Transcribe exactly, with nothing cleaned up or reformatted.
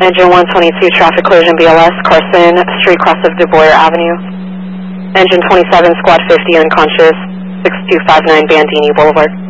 Engine one twenty-two, traffic collision B L S, Carson, street cross of Du Bois Avenue. Engine twenty-seven, squad fifty, unconscious, six two five nine Bandini Boulevard.